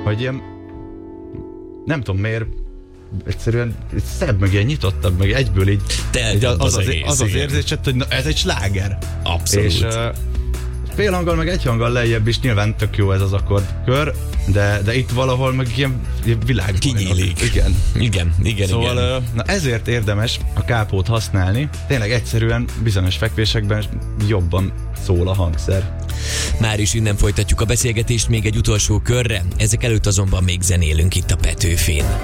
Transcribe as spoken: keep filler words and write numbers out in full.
hogy ilyen, nem tudom miért, egyszerűen szebb, meg ilyen nyitottabb, meg egyből így Te, az, az, az, egész, az, az igen. érzésed, hogy na, ez egy sláger. Abszolút. És uh, félhanggal, meg egyhanggal lejjebb is nyilván tök jó ez az akkordkör, de, de itt valahol meg ilyen, ilyen világ. Kinyílik. Igen. Igen, igen, Szóval igen. uh, na ezért érdemes a kápót használni. Tényleg egyszerűen bizonyos fekvésekben jobban szól a hangszer. Már is innen folytatjuk a beszélgetést még egy utolsó körre, ezek előtt azonban még zenélünk itt a Petőfin.